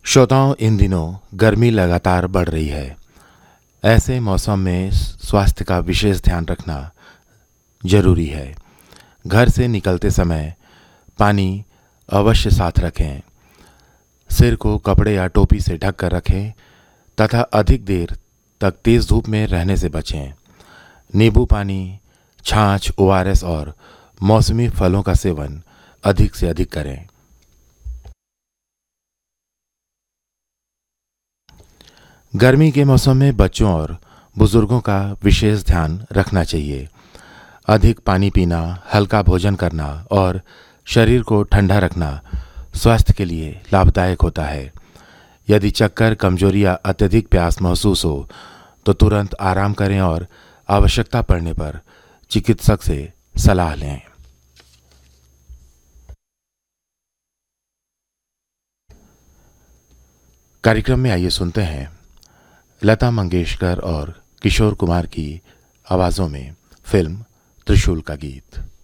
श्रोताओं, इन दिनों गर्मी लगातार बढ़ रही है। ऐसे मौसम में स्वास्थ्य का विशेष ध्यान रखना जरूरी है। घर से निकलते समय पानी अवश्य साथ रखें। सिर को कपड़े या टोपी से ढक कर रखें तथा अधिक देर तक तेज धूप में रहने से बचें। नींबू पानी, छाछ, ओआरएस और मौसमी फलों का सेवन अधिक से अधिक करें। गर्मी के मौसम में बच्चों और बुजुर्गों का विशेष ध्यान रखना चाहिए। अधिक पानी पीना, हल्का भोजन करना और शरीर को ठंडा रखना स्वास्थ्य के लिए लाभदायक होता है। यदि चक्कर, कमजोरी या अत्यधिक प्यास महसूस हो तो तुरंत आराम करें और आवश्यकता पड़ने पर चिकित्सक से सलाह लें। कार्यक्रम में आइए सुनते हैं लता मंगेशकर और किशोर कुमार की आवाज़ों में फिल्म त्रिशूल का गीत।